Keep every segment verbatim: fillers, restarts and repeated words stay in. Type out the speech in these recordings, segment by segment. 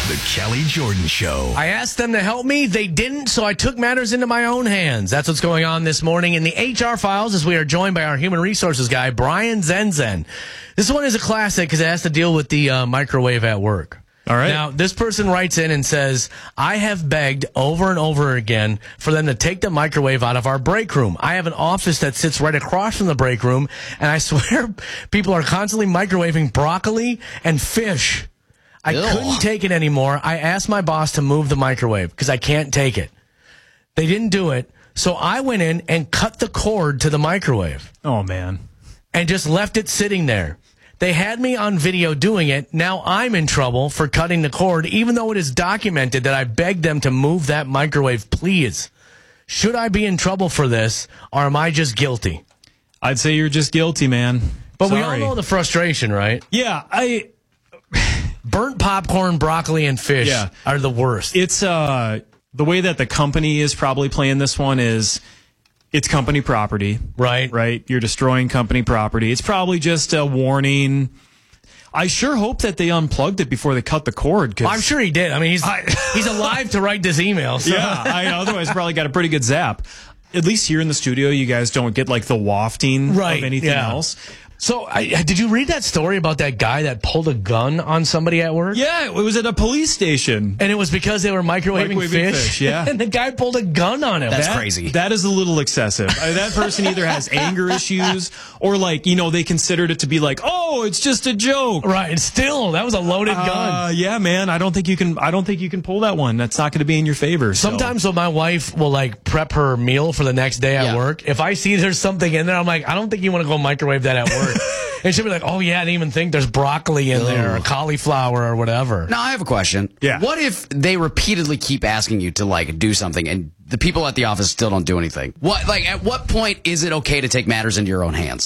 The Kelly Jordan Show. I asked them to help me. They didn't, so I took matters into my own hands. That's what's going on this morning in the H R files as we are joined by our human resources guy, Brian Zenzen. This one is a classic because it has to deal with the uh, microwave at work. All right. Now, this person writes in and says, I have begged over and over again for them to take the microwave out of our break room. I have an office that sits right across from the break room, and I swear people are constantly microwaving broccoli and fish. I Ew. couldn't take it anymore. I asked my boss to move the microwave because I can't take it. They didn't do it, so I went in and cut the cord to the microwave Oh, man. and just left it sitting there. They had me on video doing it. Now I'm in trouble for cutting the cord, even though it is documented that I begged them to move that microwave, please. Should I be in trouble for this, or am I just guilty? I'd say you're just guilty, man. But Sorry. we all know the frustration, right? Yeah, I... Burnt popcorn, broccoli, and fish Yeah. are the worst. It's uh the way that the company is probably playing this one is it's company property. Right. Right? You're destroying company property. It's probably just a warning. I sure hope that they unplugged it before they cut the cord. Cause I'm sure he did. I mean, he's I- he's alive to write this email. So. Yeah, I otherwise probably got a pretty good zap. At least here in the studio, you guys don't get like the wafting Right, of anything yeah. else. So, I, did you read that story about that guy that pulled a gun on somebody at work? Yeah, it was at a police station. And it was because they were microwaving, Microwaving fish? fish, yeah. And the guy pulled a gun on him. That's That- crazy. That is a little excessive. I mean, that person either has anger issues or like, you know, they considered it to be like, oh, it's just a joke. Right. Still, that was a loaded Uh, gun. yeah, man. I don't think you can. I don't think you can pull that one. That's not going to be in your favor. so. Sometimes when my wife will like prep her meal for the next day at Yeah. work, if I see there's something in there, I'm like, I don't think you want to go microwave that at work. And she'll be like, oh yeah, I didn't even think there's broccoli in there or cauliflower or whatever. Now, I have a question. Yeah. What if they repeatedly keep asking you to, like, do something and the people at the office still don't do anything? What, like, at what point is it okay to take matters into your own hands?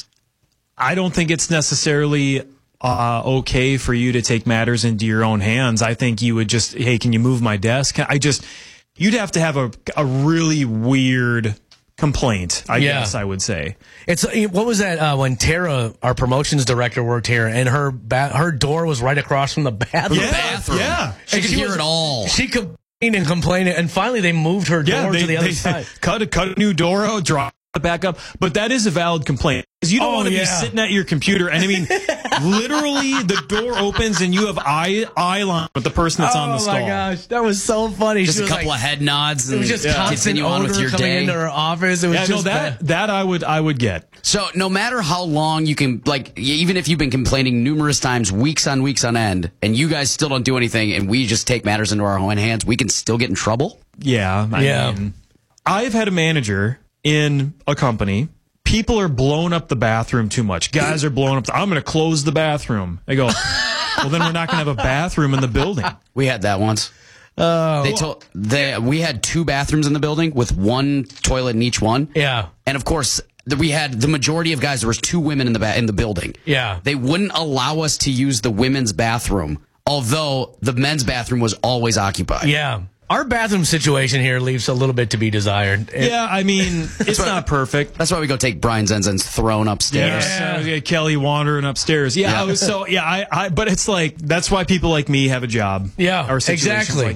I don't think it's necessarily uh, okay for you to take matters into your own hands. I think you would just, hey, can you move my desk? I just, you'd have to have a a really weird complaint, I Yeah. guess I would say. It's what was that uh, when Tara, our promotions director, worked here, and her ba- her door was right across from the bathroom. Yeah, bathroom. yeah. She And could hear was- it all. She complained and complained, and finally they moved her door Yeah, they, to the other they side. cut a cut a new door out, drop it back up. But that is a valid complaint because you don't Oh, want to yeah. be sitting at your computer and I mean, literally the door opens and you have eye eye line with the person that's on the Oh stall. my gosh, that was so funny. Just She a was couple like, of head nods it and was just yeah. constant continue on odor with your coming day. into her office. It was Yeah, no, just that bad. that I would I would get. So no matter how long you can, like, y- even if you've been complaining numerous times, weeks on weeks on end, and you guys still don't do anything, and we just take matters into our own hands, we can still get in trouble? Yeah, I Yeah. mean, I've had a manager in a company. People are blowing up the bathroom too much. Guys are blowing up. The, I'm going to close the bathroom. They go, well, then we're not going to have a bathroom in the building. We had that once. Oh, They told they we had two bathrooms in the building with one toilet in each one. yeah. And of course, the, we had the majority of guys. There was two women in the ba- in the building. Yeah. They wouldn't allow us to use the women's bathroom, although the men's bathroom was always occupied. Yeah. Our bathroom situation here leaves a little bit to be desired. It- Yeah, I mean, it's not perfect. That's why we go take Brian Zenzen's throne upstairs. Yeah, yeah, Kelly wandering upstairs. Yeah, Yeah. I was so yeah, I, I but it's like that's why people like me have a job. Yeah, or situations exactly. like